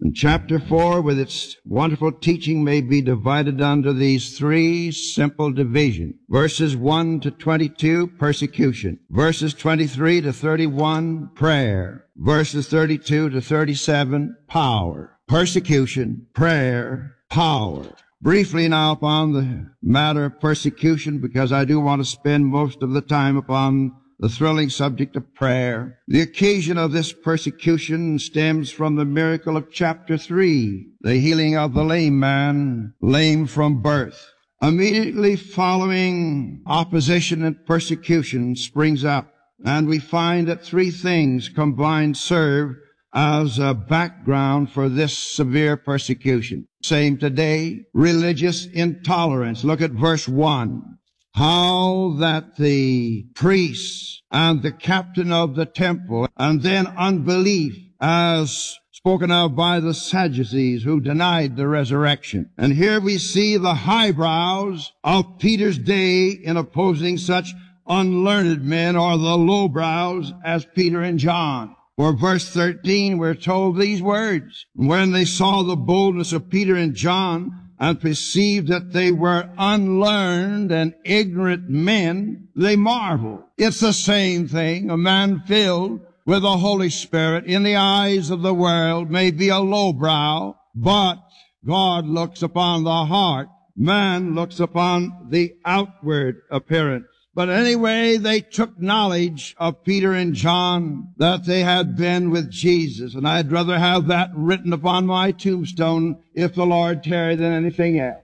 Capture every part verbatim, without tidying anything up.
And chapter four, with its wonderful teaching, may be divided under these three simple divisions. Verses one to twenty-two, persecution. Verses twenty-three to thirty-one, prayer. Verses thirty-two to thirty-seven, power. Persecution, prayer, power. Briefly now upon the matter of persecution, because I do want to spend most of the time upon the thrilling subject of prayer. The occasion of this persecution stems from the miracle of chapter three, the healing of the lame man, lame from birth. Immediately following opposition and persecution springs up, and we find that three things combined serve as a background for this severe persecution. Same today, religious intolerance. Look at verse one. How that the priests and the captain of the temple, and then unbelief as spoken of by the Sadducees who denied the resurrection. And here we see the highbrows of Peter's day in opposing such unlearned men, or the lowbrows as Peter and John. For verse thirteen, we're told these words. When they saw the boldness of Peter and John, and perceived that they were unlearned and ignorant men, they marveled. It's the same thing. A man filled with the Holy Spirit in the eyes of the world may be a lowbrow, but God looks upon the heart. Man looks upon the outward appearance. But anyway, they took knowledge of Peter and John that they had been with Jesus. And I'd rather have that written upon my tombstone, if the Lord tarry, than anything else.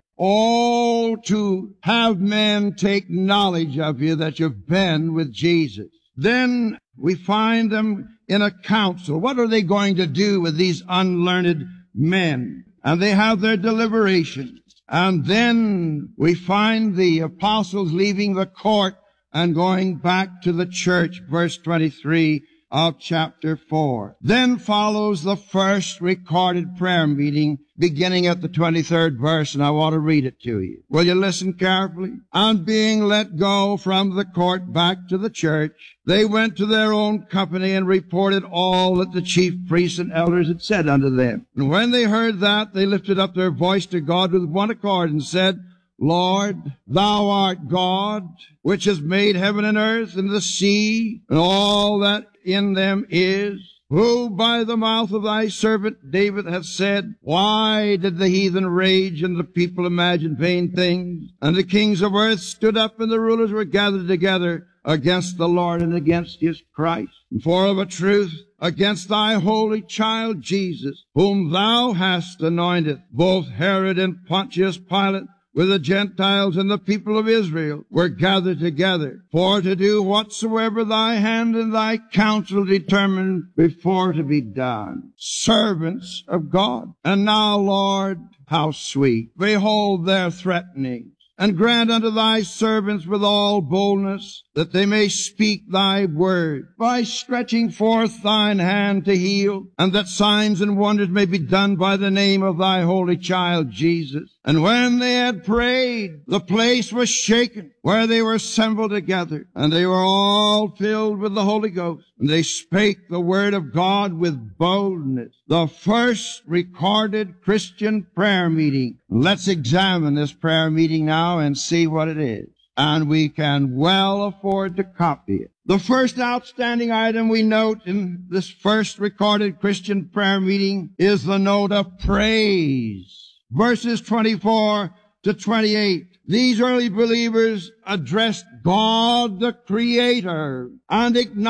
Oh, to have men take knowledge of you that you've been with Jesus. Then we find them in a council. What are they going to do with these unlearned men? And they have their deliberations. And then we find the apostles leaving the court and going back to the church, verse twenty-three of chapter four. Then follows the first recorded prayer meeting, beginning at the twenty-third verse, and I want to read it to you. Will you listen carefully? And being let go from the court back to the church, they went to their own company and reported all that the chief priests and elders had said unto them. And when they heard that, they lifted up their voice to God with one accord and said, Lord, thou art God, which has made heaven and earth and the sea and all that in them is, who by the mouth of thy servant David hath said, why did the heathen rage and the people imagine vain things? And the kings of earth stood up and the rulers were gathered together against the Lord and against his Christ. And for of a truth, against thy holy child Jesus, whom thou hast anointed, both Herod and Pontius Pilate, with the Gentiles and the people of Israel, were gathered together for to do whatsoever thy hand and thy counsel determined before to be done. Servants of God. And now, Lord, how sweet. Behold their threatenings. And grant unto thy servants with all boldness that they may speak thy word by stretching forth thine hand to heal, and that signs and wonders may be done by the name of thy holy child Jesus. And when they had prayed, the place was shaken where they were assembled together, and they were all filled with the Holy Ghost. And they spake the word of God with boldness. The first recorded Christian prayer meeting. Let's examine this prayer meeting now and see what it is. And we can well afford to copy it. The first outstanding item we note in this first recorded Christian prayer meeting is the note of praise. Verses twenty-four to twenty-eight. These early believers addressed God the Creator and acknowledged